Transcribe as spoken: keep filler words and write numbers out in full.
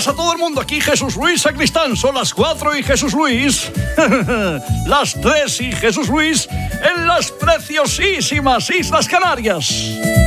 días a todo el mundo. Aquí Jesús Luis Sacristán. Son las cuatro y Jesús Luis. Las tres y Jesús Luis en las preciosísimas Islas Canarias.